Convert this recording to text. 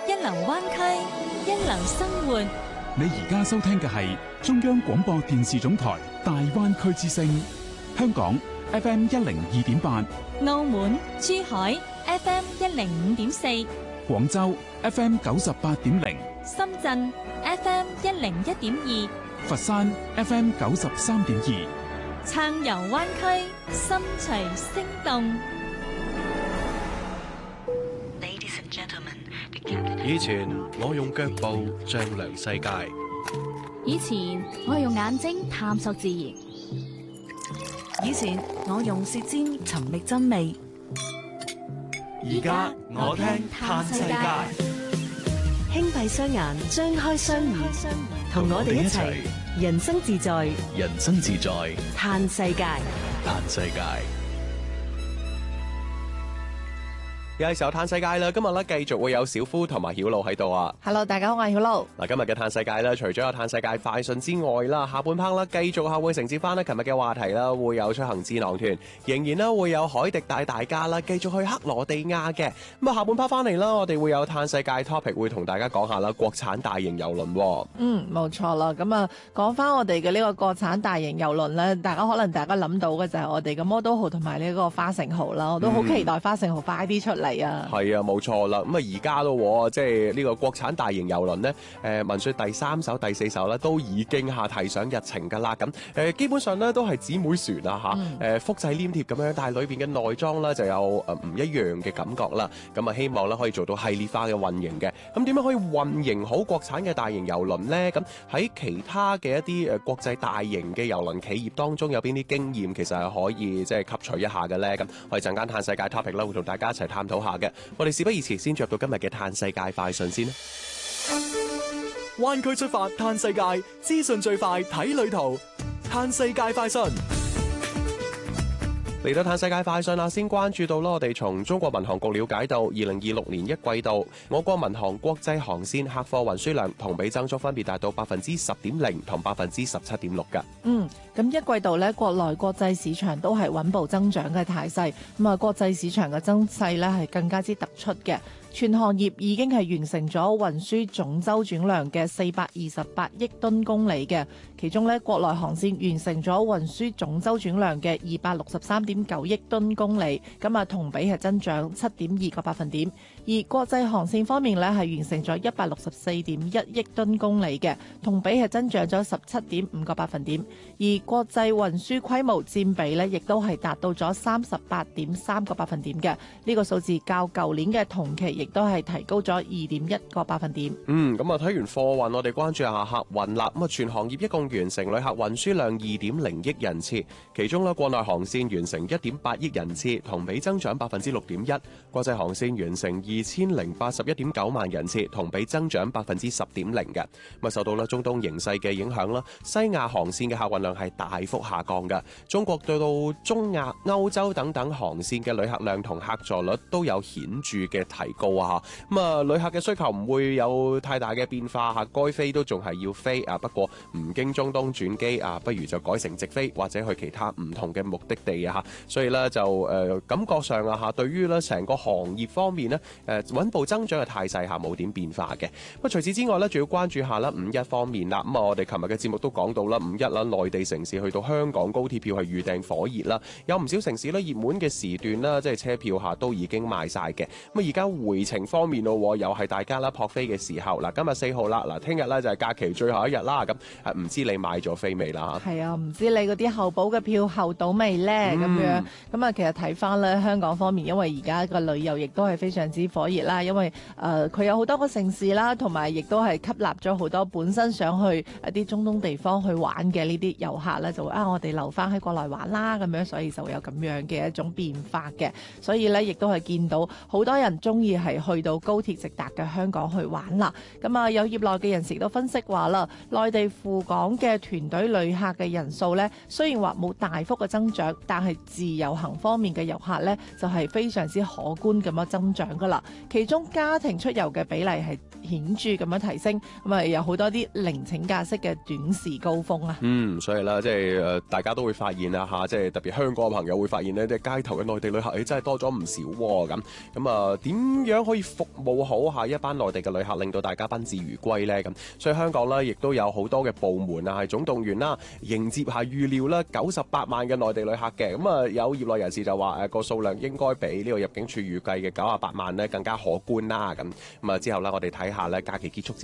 一流灣區，一流生活。 你而家收聽嘅係中央廣播電視總台大灣區之聲，香港 FM 102.8， 澳門、珠海 FM 105.4， 廣州 FM 98.0， 深圳 FM 101.2， 佛山 FM 93.2。 暢遊灣區，心隨聲動。 以前我用腳步丈量世界， 以前我用眼睛探索自然， 以前我用舌尖尋覓真味， 而家我聽嘆世界。 輕閉雙眼，張開雙耳，同我哋一齊人生自在， 人生自在， 嘆世界， 嘆世界。又係時候嘆世界啦！今日咧繼續會有小夫同埋曉露喺度啊。 Hello， 大家好，我係曉露。 嗱，今日嘅嘆世界咧，除咗有嘆世界快訊之外啦，下半 part 啦，繼續會承接翻咧琴日嘅話題啦，會有出行智囊團，仍然咧會有海迪帶大家啦，繼續去克羅地亞嘅。咁啊，下半 part 翻嚟啦，我哋會有嘆世界 topic 會同大家講下啦，國產大型郵輪。 冇錯啦。咁啊，講翻我哋嘅呢個國產大型郵輪咧，大家諗到嘅就係我哋嘅魔都號同埋呢個花城號啦。我都好期待花城號快啲出嚟。係啊， 冇錯啦。咁啊，而家咯，即係呢個國產大型郵輪呢，聞說第3艘、第4艘咧都已經提上日程噶啦。咁基本上咧都係姊妹船啊複製黏貼咁樣，但係裏邊嘅內裝咧就有唔一樣嘅感覺啦。咁啊，希望咧可以做到系列化嘅運營嘅。咁點樣可以運營好國產嘅大型郵輪呢？咁喺其他嘅一啲國際大型嘅郵輪企業當中，有邊啲經驗其實係可以即係吸取一下嘅咧？咁我哋陣間嘆世界 topic 啦，會同大家一齊探討下嘅。我哋事不宜遲，先進入到今日嘅嘆世界快訊先啦。 灣區出發嘆世界，資訊最快睇旅途。嘆世界快訊嚟到嘆世界快訊啦，先關注到啦，我哋從中國民航局了解到，2026年一季度，我國民航國際航線客貨運輸量同比增速分別達到10.0%同17.6%㗎。 咁一季度咧，國內國際市場都係穩步增長嘅態勢。咁啊，國際市場嘅增勢咧係更加之突出嘅。全行業已經係完成咗運輸總周轉量嘅428億噸公里嘅，其中咧國內航線完成咗運輸總周轉量嘅263.9億噸公里，咁啊同比係增長7.2個百分點。而國際航線方面咧係完成咗164.1億噸公里嘅，同比係增長咗17.5個百分點。而國際運輸規模佔比咧亦都係達到咗38.3個百分點嘅，呢個數字較舊年嘅同期亦都係提高咗2.1個百分點。 咁啊睇完貨運，我哋關注下客運啦。咁啊，全行業一共完成旅客運輸量2.0億人次，其中咧國內航線完成1.8億人次，同比增長6.1%；國際航線完成2081.9萬人次，同比增長10.0%嘅。咁啊，受到咧中東形勢嘅影響啦，西亞航線嘅客運量係大幅下降嘅。中國對到中亞、歐洲等等航線嘅旅客量同客座率都有顯著嘅提高啊！咁啊，旅客嘅需求唔會有太大嘅變化嚇，該飛都仲係要飛啊。不過唔經中東轉機啊，不如就改成直飛或者去其他唔同嘅目的地啊。所以咧就感覺上啊嚇，對於咧成個行業方面咧穩步增長嘅態勢下冇點變化嘅。咁除此之外咧，仲要關注下啦5·1方面啦。咁啊，我哋琴日嘅節目都講到啦，5·1啦，內地城市去到香港高鐵票係預訂火熱啦，有唔少城市咧熱門嘅時段啦，即係車票下都已經賣晒嘅。咁而家回程方面咯，又係大家啦撲飛嘅時候。嗱，今日4號啦，嗱，聽日咧就係假期最後一日啦。咁唔知你買咗飛未啦？ 係啊，唔知你嗰啲候補嘅票候到未呢？咁樣咁啊，其實睇翻咧香港方面，因為而家個旅遊亦都係非常之火熱啦。因為佢有好多個城市啦，同埋亦都係吸納咗好多本身想去一啲中東地方去玩嘅呢啲遊客咧，就會我哋留翻喺國內玩啦咁樣，所以就會有咁樣嘅一種變化嘅。所以咧，亦都係見到好多人中意係去到高鐵直達嘅香港去玩啦。咁啊，有業內嘅人士都分析話啦，內地赴港嘅團隊旅客嘅人數咧，雖然話冇大幅嘅增長，但係自由行方面嘅遊客咧就係非常之可觀咁樣增長噶啦。其中家庭出遊嘅比例係顯著咁樣提升，咁啊有好多啲零請假式嘅短時高峰啊。 所以啦，即係大家都會發現啊嚇，即係特別香港嘅朋友會發現呢，即係街頭嘅內地旅客，真係多咗唔少喎。咁啊，點樣可以服務好下一班內地嘅旅客，令到大家賓至如歸呢？咁所以香港呢，亦都有好多嘅部門啊，係總動員啦，迎接下預料啦98萬嘅內地旅客嘅。咁啊，有業內人士就話個數量應該比呢個入境處預計嘅98萬呢更加可觀啦。咁啊之後呢，我哋睇下呢假期結束